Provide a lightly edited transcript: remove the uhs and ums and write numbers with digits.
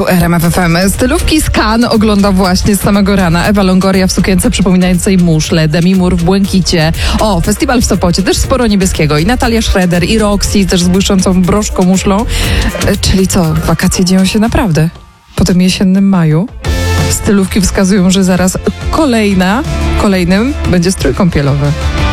Tu RMF FM. Stylówki z Cannes ogląda właśnie z samego rana Ewa Longoria w sukience przypominającej muszlę, Demi Moore w błękicie. O, festiwal w Sopocie, też sporo niebieskiego. I Natalia Schroeder, i Roxy, też z błyszczącą broszką muszlą. Czyli co, wakacje dzieją się naprawdę po tym jesiennym maju. Stylówki wskazują, że zaraz kolejnym będzie strój kąpielowy.